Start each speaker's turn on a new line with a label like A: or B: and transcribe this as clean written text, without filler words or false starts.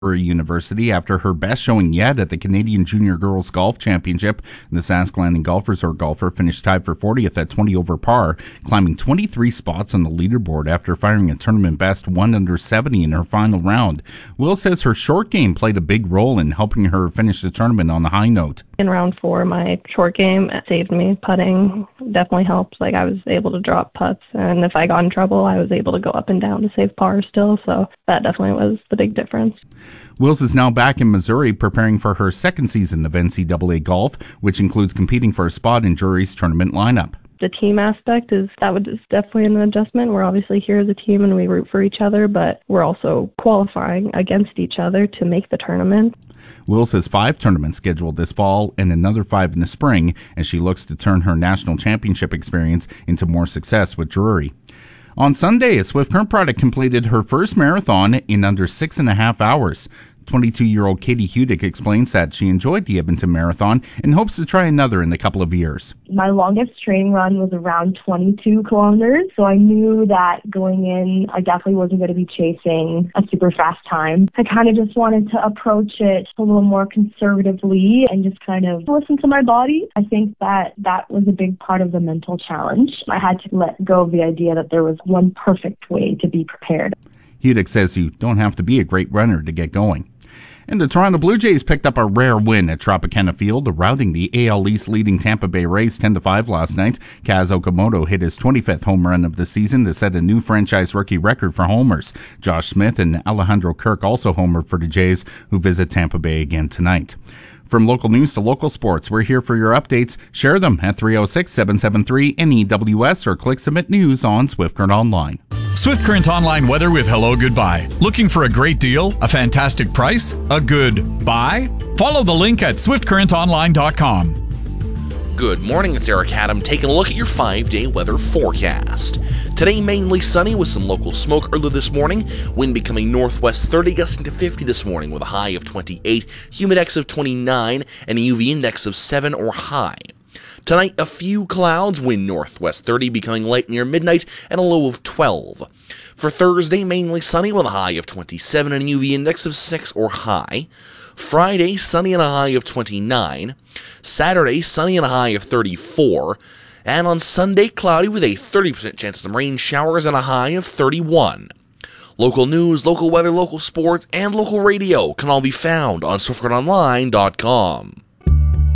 A: University after her best showing yet at the Canadian Junior Girls Golf Championship. The Sask Landing Golf Resort golfer finished tied for 40th at 20 over par, climbing 23 spots on the leaderboard after firing a tournament best 1 under 70 in her final round. Will says her short game played a big role in helping her finish the tournament on the high note.
B: In round 4, my short game saved me. Putting definitely helped. I was able to drop putts, and if I got in trouble, I was able to go up and down to save par still, so that definitely was the big difference.
A: Wills is now back in Missouri preparing for her second season of NCAA golf, which includes competing for a spot in Drury's tournament lineup.
B: The team aspect is definitely an adjustment. We're obviously here as a team and we root for each other, but we're also qualifying against each other to make the tournament.
A: Wills has 5 tournaments scheduled this fall and another 5 in the spring as she looks to turn her national championship experience into more success with Drury. On Sunday, a Swift Current product completed her first marathon in under 6.5 hours. 22-year-old Katie Hudick explains that she enjoyed the Edmonton Marathon and hopes to try another in a couple of years.
C: My longest training run was around 22 kilometers, so I knew that going in, I definitely wasn't going to be chasing a super fast time. I kind of just wanted to approach it a little more conservatively and just kind of listen to my body. I think that was a big part of the mental challenge. I had to let go of the idea that there was one perfect way to be prepared.
A: Hudick says you don't have to be a great runner to get going. And the Toronto Blue Jays picked up a rare win at Tropicana Field, routing the AL East leading Tampa Bay Rays 10-5 last night. Kaz Okamoto hit his 25th home run of the season to set a new franchise rookie record for homers. Josh Smith and Alejandro Kirk also homered for the Jays, who visit Tampa Bay again tonight. From local news to local sports, we're here for your updates. Share them at 306-773-NEWS or click Submit News on Swift Current Online.
D: Swift Current Online weather with Hello Goodbye. Looking for a great deal? A fantastic price? A good buy? Follow the link at swiftcurrentonline.com.
E: Good morning, it's Eric Adam taking a look at your 5-day weather forecast. Today mainly sunny with some local smoke early this morning, wind becoming northwest 30 gusting to 50 this morning with a high of 28, humidex of 29, and a UV index of 7 or high. Tonight, a few clouds, wind northwest 30 becoming light near midnight, and a low of 12. For Thursday, mainly sunny with a high of 27 and a UV index of 6 or high. Friday, sunny and a high of 29. Saturday, sunny and a high of 34. And on Sunday, cloudy with a 30% chance of some rain showers and a high of 31. Local news, local weather, local sports, and local radio can all be found on SwiftCurrentOnline.com.